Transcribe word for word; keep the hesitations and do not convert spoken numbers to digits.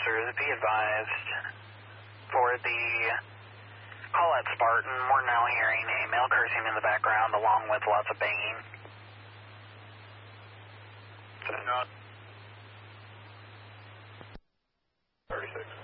officers, be advised, for the call at Spartan, we're now hearing a male cursing in the background along with lots of banging. Not thirty-six.